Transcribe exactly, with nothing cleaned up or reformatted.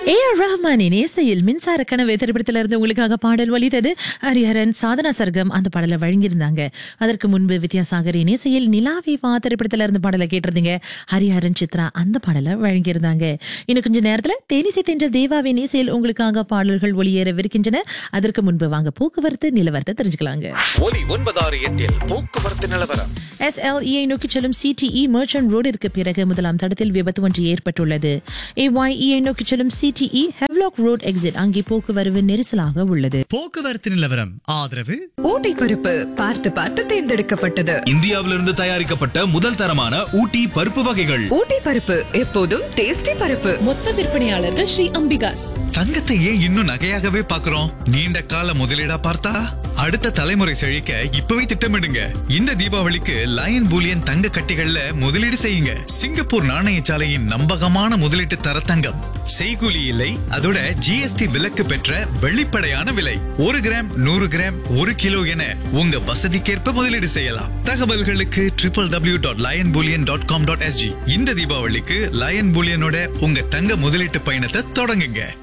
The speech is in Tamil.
ஏ ஆர் ரஹ்மானின் இசையில் மின்சார கனவு திரைப்படத்தில இருந்து உங்களுக்காக பாடல் ஒலித்தது. ஹரிஹரன், சாதனா சர்கம் அந்த பாடலை வழங்கியிருந்தாங்க. அதற்கு முன்பு வித்யாசாகரின் இசையில் நிலாவி வா திரைப்படத்தில இருந்து பாடலை கேட்டிருந்தீங்க. ஹரிஹரன், சித்ரா அந்த பாடலை வழங்கியிருந்தாங்க. இன்னும் கொஞ்ச நேரத்துல தேனிசை தென்ற தேவாவின் இசையில் உங்களுக்காக பாடல்கள் ஒளியேறவிருக்கின்றன. அதற்கு முன்பு வாங்க போக்குவரத்து நிலவரத்தை தெரிஞ்சுக்கலாங்க. ஒலி ஒன்பதாறு எட்டில் போக்குவரத்து நிலவரம். எஸ் எல் இ நோக்கி செல்லும் சிடிஇ மர்ச்சன்ட் ரோடிற்கு பிறகு முதலாம் தடத்தில் விபத்து ஒன்று ஏற்பட்டுள்ளது. ஏஒய்இ நோக்கி செல்லும் சிடிஇ ஹெவ்லாக் ரோட் எக்ஸிட் அங்கே போக்குவரவு நெரிசலாக உள்ளது. போக்குவரத்து நிலவரம் ஆதரவு ஊட்டி பருப்பு பார்த்து பார்த்து தேர்ந்தெடுக்கப்பட்டது. இந்தியாவிலிருந்து தயாரிக்கப்பட்ட முதல் தரமான ஊட்டி பருப்பு வகைகள். ஊட்டி பருப்பு எப்போதும் டேஸ்டி பருப்பு. மொத்த விற்பனையாளர்கள் ஸ்ரீ அம்பிகாஸ். தங்கத்தை ஏன் இன்னும் நகையாகவே பார்க்கிறோம்? நீண்ட கால முதலீடா பார்த்தா அடுத்த தலைமுறை செழிக்க இப்பவே திட்டமிடுங்க. இந்த தீபாவளிக்கு லயன் பூலியன் தங்க கட்டிகள்ல முதலீடு செய்யுங்க. சிங்கப்பூர் நாணயசாலையின் நம்பகமான முதலீட்டு தர தங்கம். செய்கூலி இல்லை, அதோட ஜிஎஸ்டி விலக்கு பெற்ற வெளிப்படையான விலை. ஒரு கிராம், நூறு கிராம், ஒரு கிலோ என உங்க வசதிக்கேற்ப முதலீடு செய்யலாம். தகவல்களுக்கு triple W dot line Boolean dot com dot SG. இந்த தீபாவளிக்கு லயன் பூலியனோட உங்க தங்க முதலீட்டு பயணத்தை தொடங்குங்க.